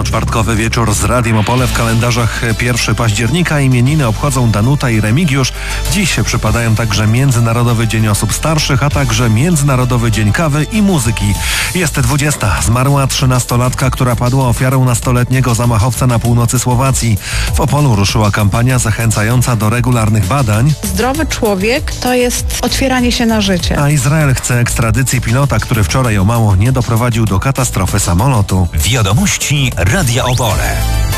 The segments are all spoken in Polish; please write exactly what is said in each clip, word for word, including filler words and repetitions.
To czwartkowy wieczór z Radiem Opole. W kalendarzach pierwszego października imieniny obchodzą Danuta i Remigiusz. Dziś przypadają także Międzynarodowy Dzień Osób Starszych, a także Międzynarodowy Dzień Kawy i Muzyki. Jest dwudziesta. Zmarła trzynastolatka, która padła ofiarą nastoletniego zamachowca na północy Słowacji. W Opolu ruszyła kampania zachęcająca do regularnych badań. Zdrowy człowiek to jest otwieranie się na życie. A Izrael chce ekstradycji pilota, który wczoraj o mało nie doprowadził do katastrofy samolotu. Wiadomości Radia Opole.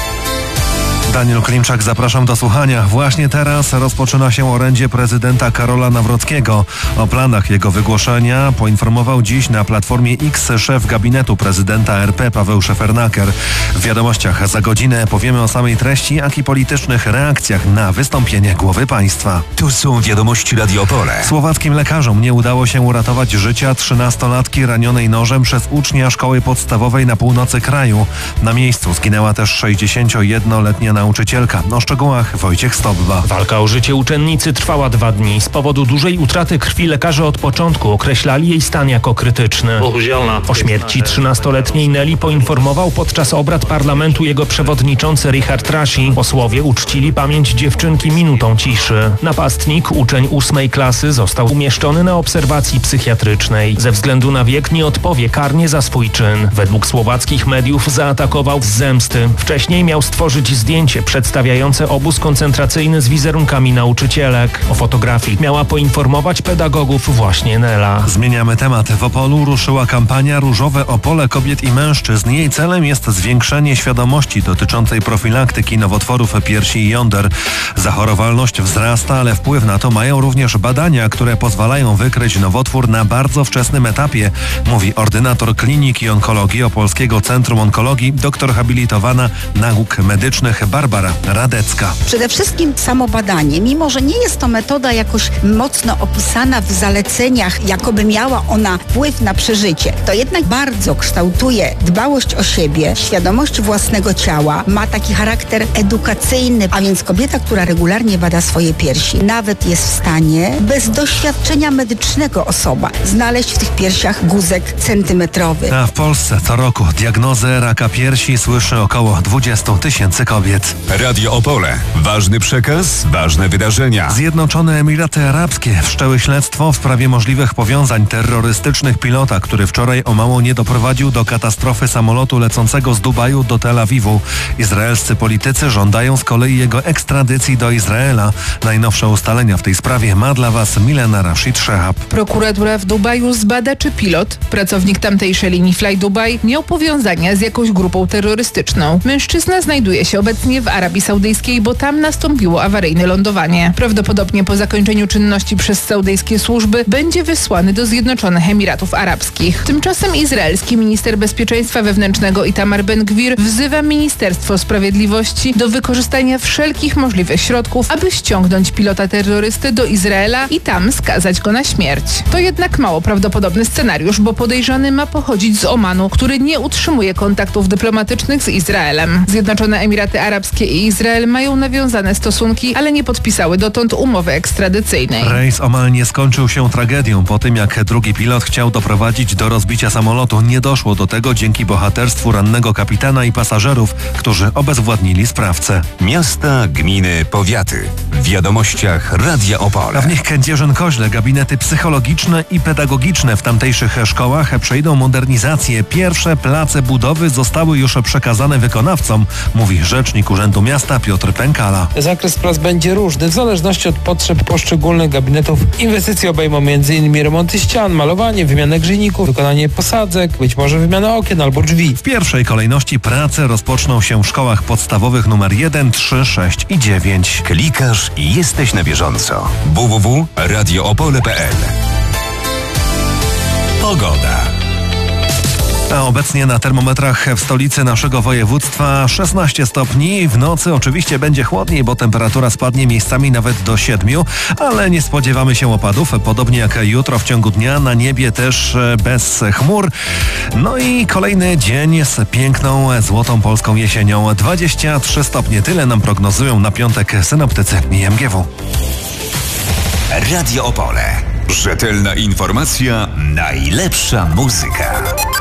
Daniel Klimczak, zapraszam do słuchania. Właśnie teraz rozpoczyna się orędzie prezydenta Karola Nawrockiego. O planach jego wygłoszenia poinformował dziś na Platformie X szef gabinetu prezydenta R P Paweł Szefernaker. W wiadomościach za godzinę powiemy o samej treści, jak i politycznych reakcjach na wystąpienie głowy państwa. Tu są wiadomości Radia Opole. Słowackim lekarzom nie udało się uratować życia trzynastolatki ranionej nożem przez ucznia szkoły podstawowej na północy kraju. Na miejscu zginęła też sześćdziesięciojednoletnia nauczycielka. O szczegółach Wojciech Stobba. Walka o życie uczennicy trwała dwa dni. Z powodu dużej utraty krwi lekarze od początku określali jej stan jako krytyczny. O śmierci trzynastoletniej Nelly poinformował podczas obrad parlamentu jego przewodniczący Richard Rashi. Posłowie uczcili pamięć dziewczynki minutą ciszy. Napastnik, uczeń ósmej klasy, został umieszczony na obserwacji psychiatrycznej. Ze względu na wiek nie odpowie karnie za swój czyn. Według słowackich mediów zaatakował z zemsty. Wcześniej miał stworzyć zdjęcie przedstawiające obóz koncentracyjny z wizerunkami nauczycielek. O fotografii miała poinformować pedagogów właśnie Nela. Zmieniamy temat. W Opolu ruszyła kampania Różowe Opole Kobiet i Mężczyzn. Jej celem jest zwiększenie świadomości dotyczącej profilaktyki nowotworów piersi i jąder. Zachorowalność wzrasta, ale wpływ na to mają również badania, które pozwalają wykryć nowotwór na bardzo wczesnym etapie, mówi ordynator kliniki onkologii Opolskiego Centrum Onkologii, doktor habilitowana nauk medycznych Barbara Radecka. Przede wszystkim samo badanie, mimo że nie jest to metoda jakoś mocno opisana w zaleceniach, jakoby miała ona wpływ na przeżycie, to jednak bardzo kształtuje dbałość o siebie, świadomość własnego ciała, ma taki charakter edukacyjny, a więc kobieta, która regularnie bada swoje piersi, nawet jest w stanie, bez doświadczenia medycznego osoba, znaleźć w tych piersiach guzek centymetrowy. A w Polsce co roku diagnozę raka piersi słyszy około dwadzieścia tysięcy kobiet. Radio Opole. Ważny przekaz, ważne wydarzenia. Zjednoczone Emiraty Arabskie wszczęły śledztwo w sprawie możliwych powiązań terrorystycznych pilota, który wczoraj o mało nie doprowadził do katastrofy samolotu lecącego z Dubaju do Tel Awiwu. Izraelscy politycy żądają z kolei jego ekstradycji do Izraela. Najnowsze ustalenia w tej sprawie ma dla Was Milena Rashid Shehab. Prokuratura w Dubaju zbada, czy pilot, pracownik tamtejszej linii Fly Dubai, miał powiązania z jakąś grupą terrorystyczną. Mężczyzna znajduje się obecnie w Arabii Saudyjskiej, bo tam nastąpiło awaryjne lądowanie. Prawdopodobnie po zakończeniu czynności przez saudyjskie służby będzie wysłany do Zjednoczonych Emiratów Arabskich. Tymczasem izraelski minister bezpieczeństwa wewnętrznego Itamar Ben-Gvir wzywa Ministerstwo Sprawiedliwości do wykorzystania wszelkich możliwych środków, aby ściągnąć pilota terrorysty do Izraela i tam skazać go na śmierć. To jednak mało prawdopodobny scenariusz, bo podejrzany ma pochodzić z Omanu, który nie utrzymuje kontaktów dyplomatycznych z Izraelem. Zjednoczone Emiraty Arabskie i Izrael mają nawiązane stosunki, ale nie podpisały dotąd umowy ekstradycyjnej. Rejs omal nie skończył się tragedią. Po tym, jak drugi pilot chciał doprowadzić do rozbicia samolotu, nie doszło do tego dzięki bohaterstwu rannego kapitana i pasażerów, którzy obezwładnili sprawcę. Miasta, gminy, powiaty. W wiadomościach Radia Opole. A w nich Kędzierzyn-Koźle gabinety psychologiczne i pedagogiczne w tamtejszych szkołach przejdą modernizację. Pierwsze place budowy zostały już przekazane wykonawcom, mówi rzecznik Urzędu Miasta Piotr Pękala. Zakres prac będzie różny w zależności od potrzeb poszczególnych gabinetów. Inwestycje obejmą między innymi remonty ścian, malowanie, wymianę grzejników, wykonanie posadzek, być może wymianę okien albo drzwi. W pierwszej kolejności prace rozpoczną się w szkołach podstawowych numer jeden, trzy, sześć i dziewięć. Klikasz i jesteś na bieżąco. w w w kropka radio opole kropka p l. Pogoda. A obecnie na termometrach w stolicy naszego województwa szesnaście stopni. W nocy oczywiście będzie chłodniej, bo temperatura spadnie miejscami nawet do siedmiu, ale nie spodziewamy się opadów. Podobnie jak jutro w ciągu dnia na niebie też bez chmur. No i kolejny dzień z piękną, złotą polską jesienią. dwadzieścia trzy stopnie. Tyle nam prognozują na piątek synoptycy i M G W. Radio Opole. Rzetelna informacja, najlepsza muzyka.